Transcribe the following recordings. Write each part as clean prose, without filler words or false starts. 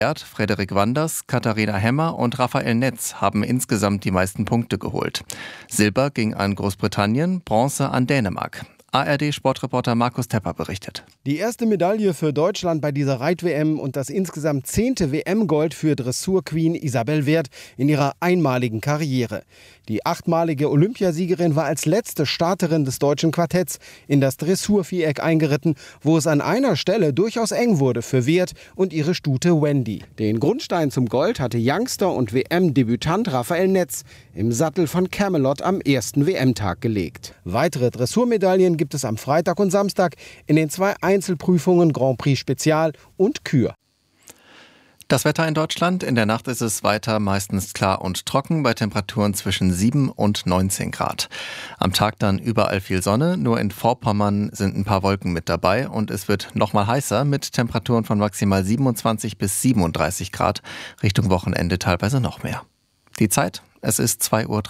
Frederik Wanders, Katharina Hemmer und Raphael Netz haben insgesamt die meisten Punkte geholt. Silber ging an Großbritannien, Bronze an Dänemark. ARD-Sportreporter Markus Tepper berichtet. Die erste Medaille für Deutschland bei dieser Reit-WM und das insgesamt 10. WM-Gold für Dressur-Queen Isabell Werth in ihrer einmaligen Karriere. Die 8-malige Olympiasiegerin war als letzte Starterin des deutschen Quartetts in das Dressurviereck eingeritten, wo es an einer Stelle durchaus eng wurde für Werth und ihre Stute Wendy. Den Grundstein zum Gold hatte Youngster und WM-Debütant Raphael Netz im Sattel von Camelot am ersten WM-Tag gelegt. Weitere Dressurmedaillen gibt es am Freitag und Samstag in den 2 Einzelprüfungen Grand Prix Spezial und Kür. Das Wetter in Deutschland. In der Nacht ist es weiter meistens klar und trocken bei Temperaturen zwischen 7 und 19 Grad. Am Tag dann überall viel Sonne, nur in Vorpommern sind ein paar Wolken mit dabei und es wird noch mal heißer mit Temperaturen von maximal 27 bis 37 Grad. Richtung Wochenende teilweise noch mehr. Die Zeit, es ist 2:03 Uhr.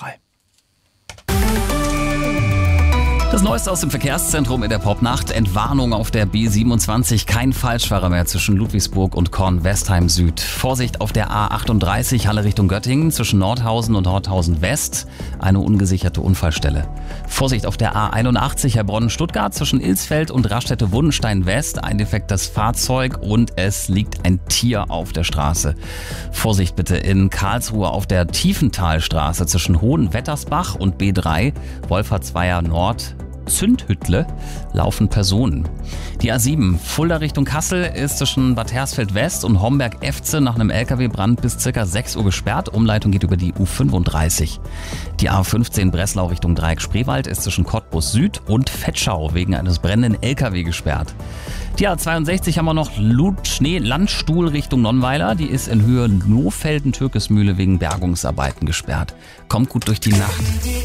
Das Neueste aus dem Verkehrszentrum in der Popnacht. Entwarnung auf der B27. Kein Falschfahrer mehr zwischen Ludwigsburg und Kornwestheim Süd. Vorsicht auf der A38 Halle Richtung Göttingen zwischen Nordhausen und Nordhausen West. Eine ungesicherte Unfallstelle. Vorsicht auf der A81 Heilbronn-Stuttgart zwischen Ilsfeld und Raststätte-Wundenstein West. Ein defektes Fahrzeug und es liegt ein Tier auf der Straße. Vorsicht bitte in Karlsruhe auf der Tiefenthalstraße zwischen Hohenwettersbach und B3 Wolfertsweier Nord. Zündhüttle laufen Personen. Die A7 Fulda Richtung Kassel ist zwischen Bad Hersfeld West und Homberg-Efze nach einem LKW-Brand bis ca. 6 Uhr gesperrt. Umleitung geht über die U35. Die A15 Breslau Richtung Dreieck-Spreewald ist zwischen Cottbus Süd und Vetschau wegen eines brennenden LKW gesperrt. Die A62 haben wir noch Landstuhl Richtung Nonnweiler. Die ist in Höhe Lohfelden-Türkesmühle wegen Bergungsarbeiten gesperrt. Kommt gut durch die Nacht.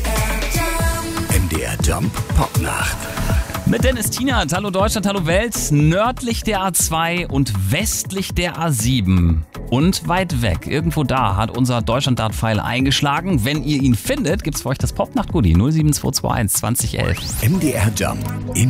MDR Jump Popnacht. Mit Dennis Tienert, hallo Deutschland, hallo Welt, nördlich der A2 und westlich der A7 und weit weg, irgendwo da hat unser Deutschland-Dart-Pfeil eingeschlagen. Wenn ihr ihn findet, gibt's für euch das Popnacht-Goodie 07221 2011. MDR Jump.